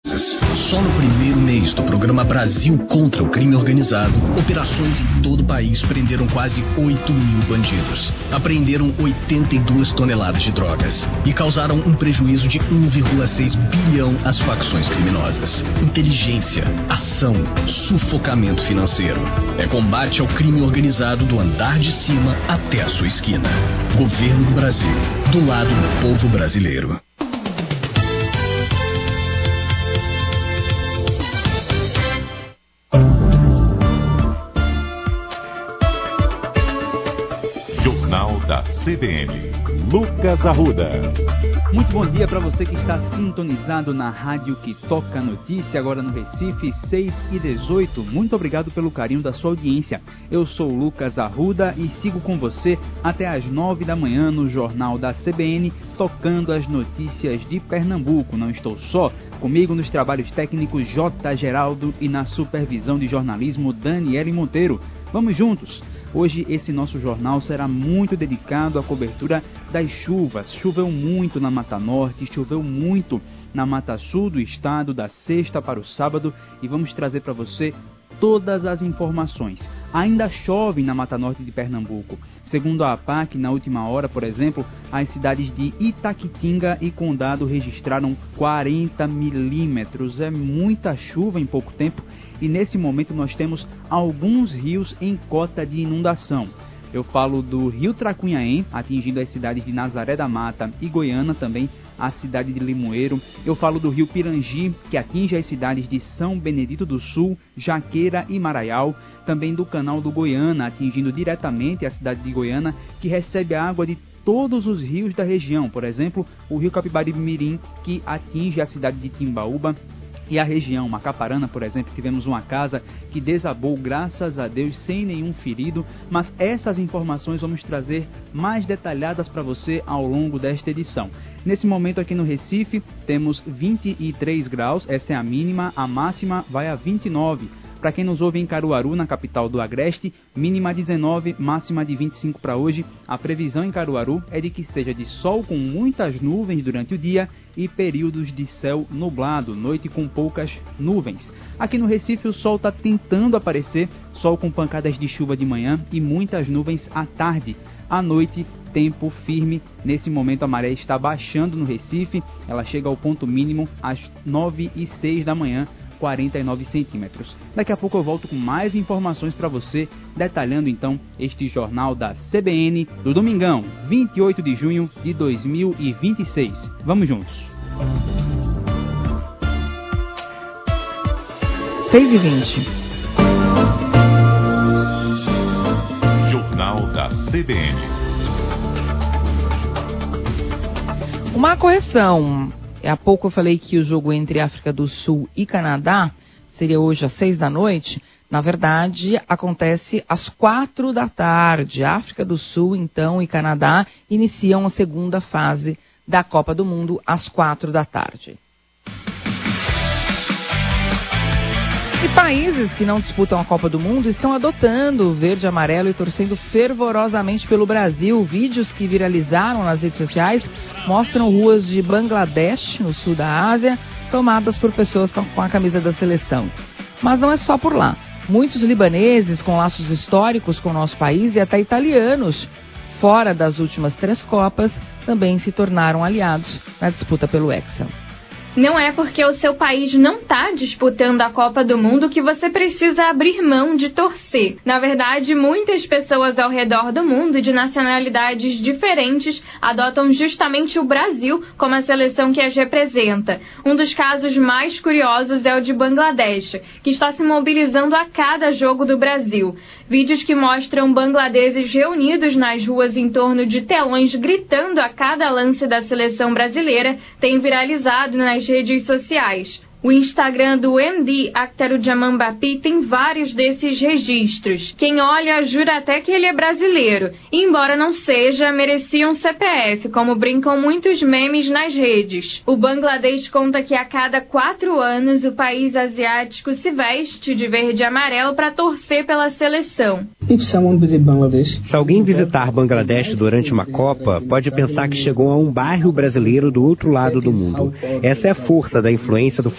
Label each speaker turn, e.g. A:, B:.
A: Só no primeiro mês do programa Brasil contra o Crime Organizado, operações em todo o país prenderam quase 8 mil bandidos, apreenderam 82 toneladas de drogas e causaram um prejuízo de 1,6 bilhão às facções criminosas. Inteligência, ação, sufocamento financeiro. É combate ao crime organizado do andar de cima até a sua esquina. Governo do Brasil, do lado do povo brasileiro.
B: Jornal da CBN, Lucas Arruda.
C: Muito bom dia para você que está sintonizado na rádio que toca notícia, agora no Recife, 6h18. Muito obrigado pelo carinho da sua audiência. Eu sou Lucas Arruda e sigo com você até às 9 da manhã no Jornal da CBN, tocando as notícias de Pernambuco. Não estou só, comigo nos trabalhos técnicos J. Geraldo e na supervisão de jornalismo Daniele Monteiro. Vamos juntos! Hoje esse nosso jornal será muito dedicado à cobertura das chuvas. Choveu muito na Mata Norte, choveu muito na Mata Sul do estado, da sexta para o sábado, e vamos trazer para você todas as informações. Ainda chove na Mata Norte de Pernambuco. Segundo a APAC, na última hora, por exemplo, as cidades de Itaquitinga e Condado registraram 40 milímetros. É muita chuva em pouco tempo e nesse momento nós temos alguns rios em cota de inundação. Eu falo do Rio Tracunhaém, atingindo as cidades de Nazaré da Mata e Goiânia, também a cidade de Limoeiro. Eu falo do Rio Pirangi, que atinge as cidades de São Benedito do Sul, Jaqueira e Maraial. Também do Canal do Goiânia, atingindo diretamente a cidade de Goiânia, que recebe a água de todos os rios da região. Por exemplo, o Rio Capibaribe-Mirim, que atinge a cidade de Timbaúba. E a região Macaparana, por exemplo, tivemos uma casa que desabou, graças a Deus, sem nenhum ferido. Mas essas informações vamos trazer mais detalhadas para você ao longo desta edição. Nesse momento aqui no Recife, temos 23 graus, essa é a mínima, a máxima vai a 29. Para quem nos ouve em Caruaru, na capital do Agreste, mínima 19, máxima de 25 para hoje. A previsão em Caruaru é de que seja de sol com muitas nuvens durante o dia e períodos de céu nublado, noite com poucas nuvens. Aqui no Recife o sol está tentando aparecer, sol com pancadas de chuva de manhã e muitas nuvens à tarde. À noite, tempo firme. Nesse momento a maré está baixando no Recife, ela chega ao ponto mínimo às 9h06 da manhã. 49 centímetros. Daqui a pouco eu volto com mais informações para você, detalhando então este jornal da CBN do domingão, 28 de junho de 2026. Vamos juntos.
D: 6h20.
B: Jornal da CBN.
D: Uma correção. Há pouco eu falei que o jogo entre África do Sul e Canadá seria hoje às 6 da noite. Na verdade, acontece às 4 da tarde. África do Sul, então, e Canadá iniciam a segunda fase da Copa do Mundo às 4 da tarde. E países que não disputam a Copa do Mundo estão adotando o verde e amarelo e torcendo fervorosamente pelo Brasil. Vídeos que viralizaram nas redes sociais mostram ruas de Bangladesh, no sul da Ásia, tomadas por pessoas com a camisa da seleção. Mas não é só por lá. Muitos libaneses com laços históricos com o nosso país e até italianos, fora das últimas 3 Copas, também se tornaram aliados na disputa pelo Hexa.
E: Não é porque o seu país não está disputando a Copa do Mundo que você precisa abrir mão de torcer. Na verdade, muitas pessoas ao redor do mundo de nacionalidades diferentes adotam justamente o Brasil como a seleção que as representa. Um dos casos mais curiosos é o de Bangladesh, que está se mobilizando a cada jogo do Brasil. Vídeos que mostram bangladeses reunidos nas ruas em torno de telões gritando a cada lance da seleção brasileira têm viralizado nas redes sociais. O Instagram do MD Akhtarujaman Bappi tem vários desses registros. Quem olha jura até que ele é brasileiro. E, embora não seja, merecia um CPF, como brincam muitos memes nas redes. O Bangladesh conta que a cada 4 anos o país asiático se veste de verde e amarelo para torcer pela seleção.
F: Se alguém visitar Bangladesh durante uma Copa, pode pensar que chegou a um bairro brasileiro do outro lado do mundo. Essa é a força da influência do